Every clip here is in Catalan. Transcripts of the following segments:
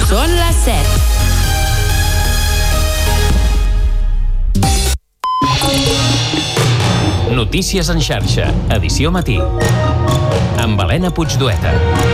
Són les 7. Notícies en xarxa, edició matí. Amb Helena Puigdueta.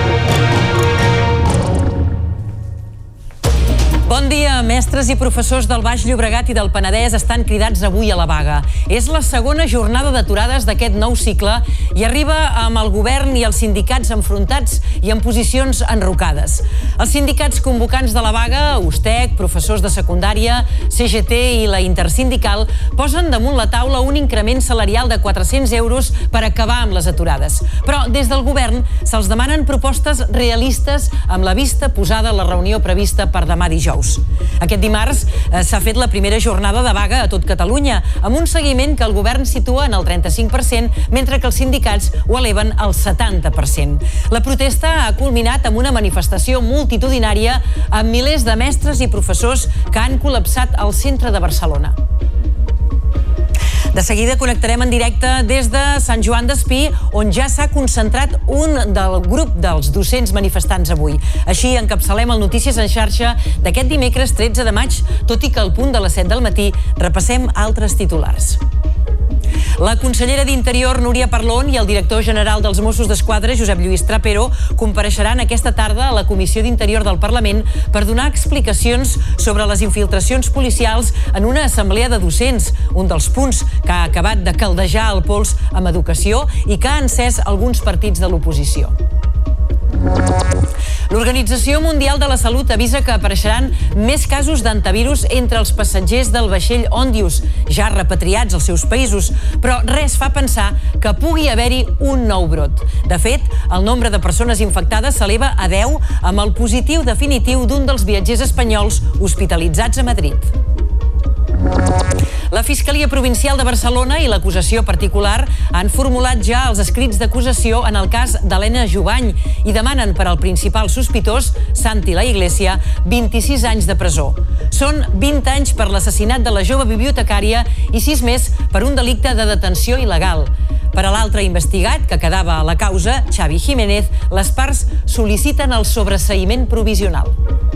Bon dia. Mestres i professors del Baix Llobregat i del Penedès estan cridats avui a la vaga. És la segona jornada d'aturades d'aquest nou cicle i arriba amb el govern i els sindicats enfrontats i en posicions enrocades. Els sindicats convocants de la vaga, USTEC, professors de secundària, CGT i la Intersindical, posen damunt la taula un increment salarial de 400 euros per acabar amb les aturades. Però des del govern se'ls demanen propostes realistes amb la vista posada a la reunió prevista per demà dijous. Aquest dimarts s'ha fet la primera jornada de vaga a tot Catalunya, amb un seguiment que el govern situa en el 35%, mentre que els sindicats ho eleven al 70%. La protesta ha culminat amb una manifestació multitudinària amb milers de mestres i professors que han col·lapsat al centre de Barcelona. De seguida connectarem en directe des de Sant Joan d'Espí, on ja s'ha concentrat un del grup dels docents manifestants avui. Així encapçalem el Notícies en xarxa d'aquest dimecres 13 de maig, tot i que al punt de les 7 del matí repassem altres titulars. La consellera d'Interior, Núria Parlon, i el director general dels Mossos d'Esquadra, Josep Lluís Trapero, compareixeran aquesta tarda a la Comissió d'Interior del Parlament per donar explicacions sobre les infiltracions policials en una assemblea de docents, un dels punts que ha acabat de caldejar el pols amb educació i que ha encès alguns partits de l'oposició. L'Organització Mundial de la Salut avisa que apareixeran més casos d'antivirus entre els passatgers del vaixell Ondius, ja repatriats als seus països, però res fa pensar que pugui haver-hi un nou brot. De fet, el nombre de persones infectades s'eleva a 10 amb el positiu definitiu d'un dels viatgers espanyols hospitalitzats a Madrid. La Fiscalia Provincial de Barcelona i l'acusació particular han formulat ja els escrits d'acusació en el cas d'Helena Jubany i demanen per al principal sospitós, Santi La Iglesia, 26 anys de presó. Són 20 anys per l'assassinat de la jove bibliotecària i 6 més per un delicte de detenció il·legal. Per a l'altre investigat, que quedava a la causa, Xavi Jiménez, les parts sol·liciten el sobreseïment provisional.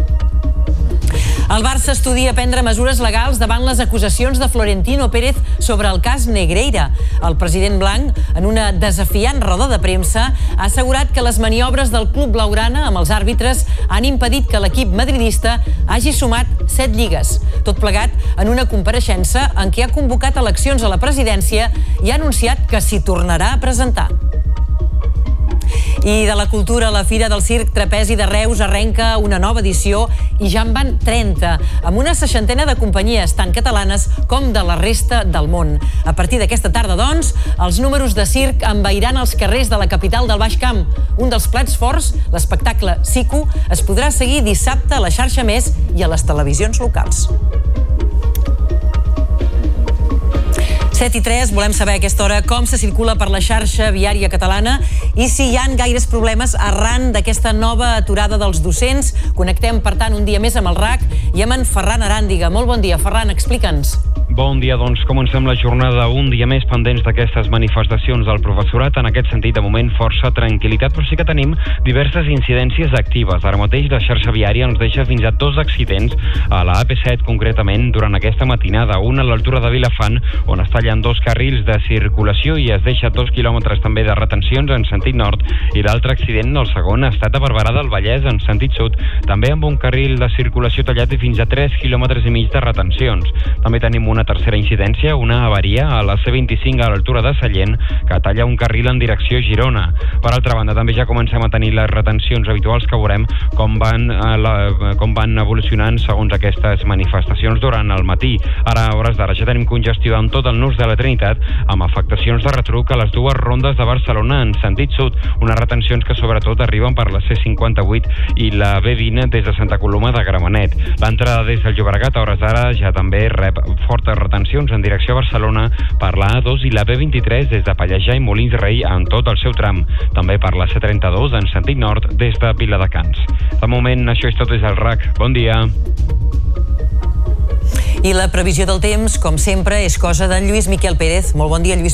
El Barça estudia prendre mesures legals davant les acusacions de Florentino Pérez sobre el cas Negreira. El president blanc, en una desafiant roda de premsa, ha assegurat que les maniobres del club blaugrana amb els àrbitres han impedit que l'equip madridista hagi sumat 7 lligues. Tot plegat en una compareixença en què ha convocat eleccions a la presidència i ha anunciat que s'hi tornarà a presentar. I de la cultura, la Fira del Circ Trapezi de Reus arrenca una nova edició i ja en van 30, amb una 60ena de companyies, tant catalanes com de la resta del món. A partir d'aquesta tarda, doncs, els números de circ envairan els carrers de la capital del Baix Camp. Un dels plats forts, l'espectacle Siku, es podrà seguir dissabte a la xarxa Més i a les televisions locals. 7:03, volem saber a aquesta hora com se circula per la xarxa viària catalana i si hi ha gaires problemes arran d'aquesta nova aturada dels docents. Connectem, per tant, un dia més amb el RAC i amb en Ferran Aràndiga. Molt bon dia, Ferran, explica'ns. Bon dia, doncs comencem la jornada un dia més pendents d'aquestes manifestacions del professorat. En aquest sentit, de moment, força tranquil·litat, però sí que tenim diverses incidències actives. Ara mateix la xarxa viària ens deixa fins a 2 accidents a la AP7, concretament durant aquesta matinada. Un a l'altura de Vilafant, on es tallen 2 carrils de circulació i es deixa 2 quilòmetres també de retencions en sentit nord, i l'altre accident, el segon, ha estat a Barberà del Vallès en sentit sud, també amb un carril de circulació tallat i fins a 3 quilòmetres i mig de retencions. També tenim una tercera incidència, una avaria a la C25 a l'altura de Sallent, que talla un carril en direcció a Girona. Per altra banda, també ja comencem a tenir les retencions habituals, que veurem com van evolucionant segons aquestes manifestacions durant el matí. Ara, a hores d'ara, ja tenim congestió amb tot el nus de la Trinitat, amb afectacions de retruc a les 2 rondes de Barcelona en sentit sud, unes retencions que sobretot arriben per la C58 i la B20 des de Santa Coloma de Gramenet. L'entrada des del Llobregat a hores d'ara ja també rep fortes retencions en direcció a Barcelona per la A2 i la B23 des de Pallejà i Molins de Rei en tot el seu tram. També per la C32 en sentit nord des de Viladecans. De moment, això és tot des del RAC. Bon dia. I la previsió del temps, com sempre, és cosa d'en Lluís Miquel Pérez. Molt bon dia, Lluís.